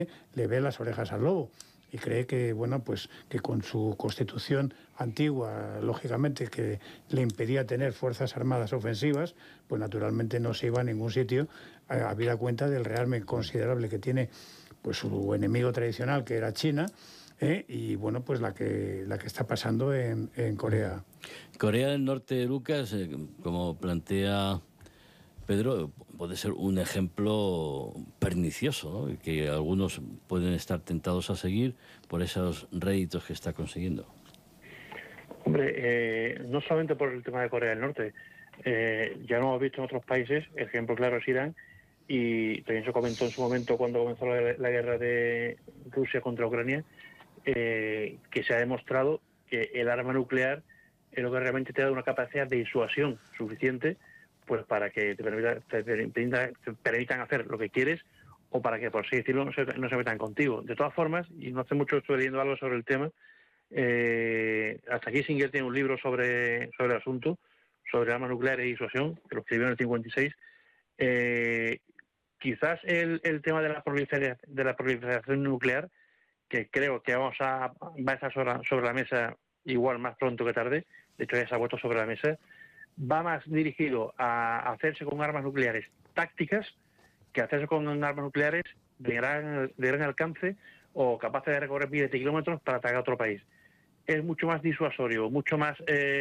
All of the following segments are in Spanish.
le ve las orejas al lobo y cree que, bueno, pues que con su constitución antigua, lógicamente, que le impedía tener fuerzas armadas ofensivas, pues naturalmente no se iba a ningún sitio, habida cuenta del realmente considerable que tiene pues su enemigo tradicional, que era China, y bueno, pues la que está pasando en Corea. Corea del Norte, Lucas, como plantea Pedro, puede ser un ejemplo pernicioso, ¿no? Que algunos pueden estar tentados a seguir por esos réditos que está consiguiendo. Hombre, no solamente por el tema de Corea del Norte, ya lo hemos visto en otros países, el ejemplo claro es Irán, y también se comentó en su momento cuando comenzó la guerra de Rusia contra Ucrania, que se ha demostrado que el arma nuclear es lo que realmente te da una capacidad de disuasión suficiente pues para que te permitan hacer lo que quieres o para que, por así decirlo, no se metan contigo. De todas formas, y no hace mucho estuve leyendo algo sobre el tema, hasta Kissinger tiene un libro sobre el asunto, sobre armas nucleares y disuasión, que lo escribió en el 56. Quizás el tema de la proliferación nuclear, que creo que va a estar sobre la mesa igual más pronto que tarde, de hecho ya se ha puesto sobre la mesa, va más dirigido a hacerse con armas nucleares tácticas que hacerse con armas nucleares de gran alcance o capaces de recorrer miles de kilómetros para atacar a otro país. Es mucho más disuasorio, mucho más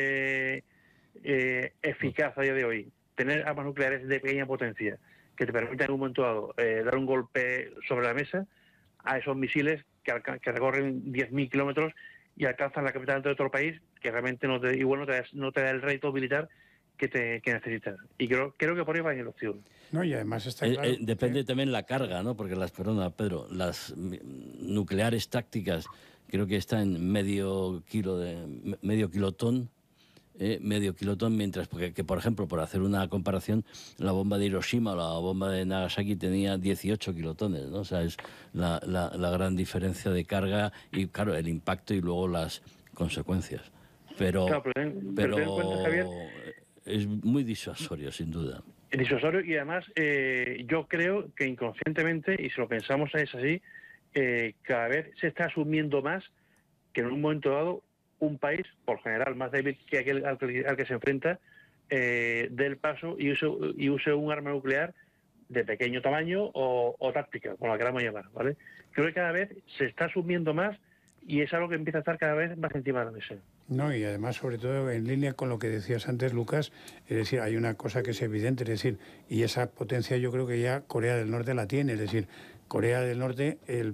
eficaz a día de hoy tener armas nucleares de pequeña potencia que te permitan en un momento dado dar un golpe sobre la mesa a esos misiles que recorren 10.000 kilómetros y alcanzan la capital de otro país que realmente no te da el rédito militar que necesitas. Y creo que por ahí va a ir la opción. No, y además está claro... Depende también la carga, ¿no? Porque Pedro, las nucleares tácticas creo que están en medio kilotón, mientras que, por ejemplo, por hacer una comparación, la bomba de Hiroshima o la bomba de Nagasaki tenía 18 kilotones, ¿no? O sea, es la gran diferencia de carga y, claro, el impacto y luego las consecuencias. Pero ten en cuenta, Javier, es muy disuasorio, sin duda. Disuasorio y además yo creo que inconscientemente, y si lo pensamos es así, cada vez se está asumiendo más que en un momento dado un país, por general más débil que aquel al que se enfrenta, dé el paso y use un arma nuclear de pequeño tamaño o táctica, como la queramos llamar, ¿vale? Creo que cada vez se está asumiendo más y es algo que empieza a estar cada vez más encima de la mesa. No, y además, sobre todo, en línea con lo que decías antes, Lucas, es decir, hay una cosa que es evidente, es decir, y esa potencia yo creo que ya Corea del Norte la tiene, es decir, Corea del Norte,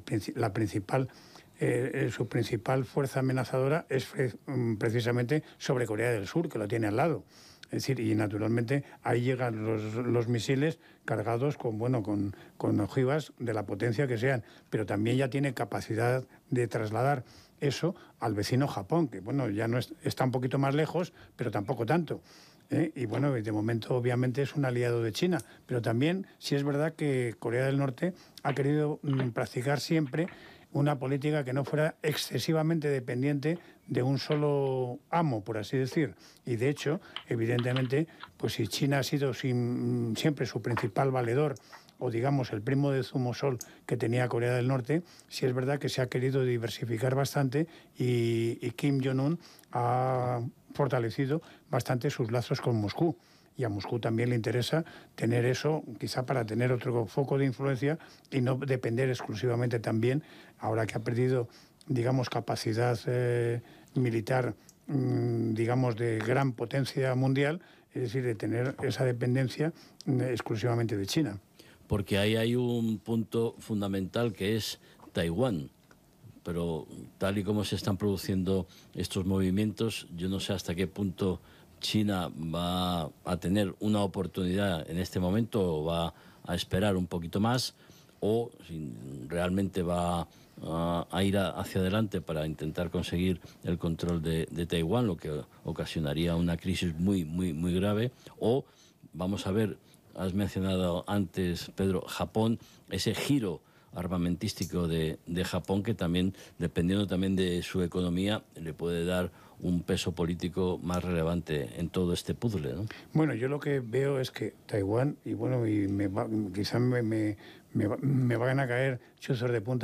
su principal fuerza amenazadora es precisamente sobre Corea del Sur, que lo tiene al lado. Es decir, y naturalmente ahí llegan los misiles cargados con ojivas de la potencia que sean, pero también ya tiene capacidad de trasladar eso al vecino Japón, que bueno, ya no está un poquito más lejos, pero tampoco tanto. Y bueno, de momento obviamente es un aliado de China, pero también sí es verdad que Corea del Norte ha querido practicar siempre una política que no fuera excesivamente dependiente de un solo amo, por así decir. Y de hecho, evidentemente, pues si China ha sido siempre su principal valedor, o digamos el primo de zumosol que tenía Corea del Norte, sí es verdad que se ha querido diversificar bastante y Kim Jong-un ha fortalecido bastante sus lazos con Moscú. Y a Moscú también le interesa tener eso, quizá para tener otro foco de influencia y no depender exclusivamente también, ahora que ha perdido, digamos, capacidad militar, digamos, de gran potencia mundial, es decir, de tener esa dependencia exclusivamente de China. Porque ahí hay un punto fundamental que es Taiwán. Pero tal y como se están produciendo estos movimientos, yo no sé hasta qué punto China va a tener una oportunidad en este momento o va a esperar un poquito más o si realmente va a ir hacia adelante para intentar conseguir el control de Taiwán, lo que ocasionaría una crisis muy, muy, muy grave, o vamos a ver, has mencionado antes, Pedro, Japón, ese giro armamentístico de Japón que también, dependiendo también de su economía, le puede dar un peso político más relevante en todo este puzzle, ¿no? Bueno, yo lo que veo es que Taiwán, y bueno, quizás me van a caer chuzos de punta